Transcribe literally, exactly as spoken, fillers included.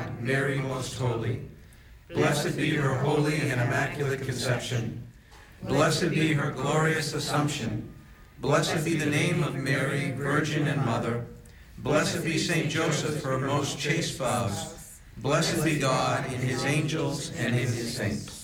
God, Mary most holy. Blessed be her holy and immaculate conception. Blessed be her glorious assumption. Blessed be the name of Mary, Virgin and Mother. Blessed be Saint Joseph, her most chaste spouse. Blessed be God in his angels and in his saints.